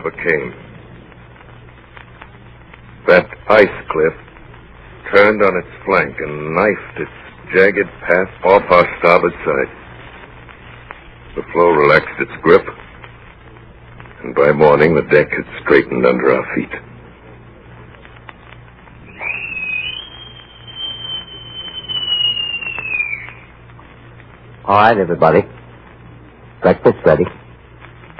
never came. That ice cliff turned on its flank and knifed its jagged path off our starboard side. The floe relaxed its grip, and by morning the deck had straightened under our feet. All right, everybody. Breakfast ready.